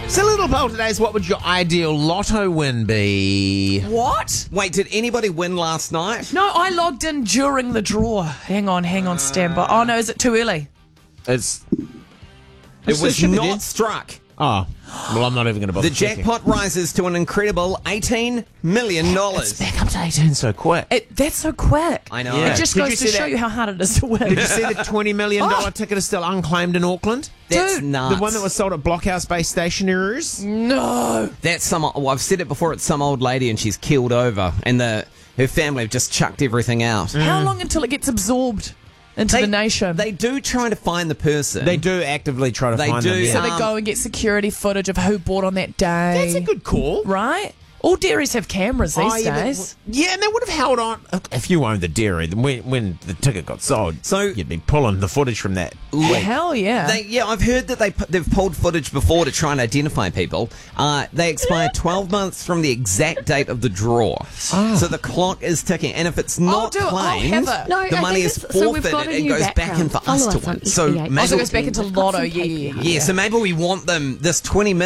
So, Little Poll today is, what would your ideal lotto win be? What? Wait, did anybody win last night? No, I logged in during the draw. Hang on, stand by. Oh, no, is it too early? It's... It was should be not dead. struck. Oh, well, I'm not even going to bother The checking. jackpot rises to an incredible $18 million. It's back up to 18 so quick. That's so quick. I know. Yeah. It just Did you goes to see show that? you how hard it is to win. Did you see the $20 million ticket is still unclaimed in Auckland? That's Dude, nuts. The one that was sold at Blockhouse-based stationaries? No. That's well, I've said it before, it's some old lady and she's keeled over and her family have just chucked everything out. How long until it gets absorbed into the nation? They do try to find the person. They do actively try to They find do. them. so Yeah. they go and get security footage of who bought on that day. That's a good call. Right? All dairies have cameras these Oh, yeah, days. Yeah, and they would have held on. If you owned the dairy, then when the ticket got sold, So- you'd be pulling the footage from that. Hell yeah. I've heard that they've pulled footage before to try and identify people. They expire 12 months from the exact date of the draw. So the clock is ticking. And if it's not do it. I'll claimed, have it. No, the I money think is it's- so we've forfeited. got a It new goes back in background. for us Follow to us on win. So SB8. maybe Also goes back into We've got Lotto, some yeah. yeah, so maybe we want them, this 20 million